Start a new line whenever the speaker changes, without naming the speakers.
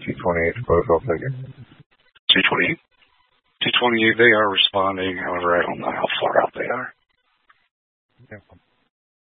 T-28 protocol figure.
T-28? T-28, they are responding. However, I don't know how far out they are.
Yeah.